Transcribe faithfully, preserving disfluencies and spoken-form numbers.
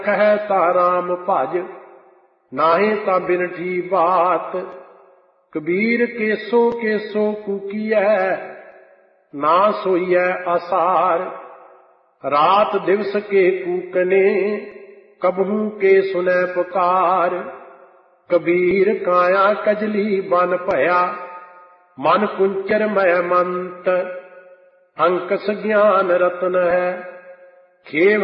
ਕਹੈ ਤਾ ਰਾਮ ਭਜ, ਨਾਹੀਂ ਤਾ ਬਿਨਠੀ ਬਾਤ। ਕਬੀਰ ਕੇਸੋ ਕੇਸੋ ਕੂਕੀਐ, ਨਾ ਸੋਈਐ ਆਸਾਰ। ਰਾਤ ਦਿਵਸ ਕੇ ਕੂਕਨੇ, ਕਬਹੂ ਕੇ ਸੁਨੈ ਪੁਕਾਰ। ਕਬੀਰ ਕਾਇਆ ਕਜਲੀ ਬਨ ਭਇਆ, ਮਨ ਕੁੰਚਰ ਮੈ ਮੰਤ। ਅੰਕਸ ਗਿਆਨ ਰਤਨ ਹੈ, ਖੇਵ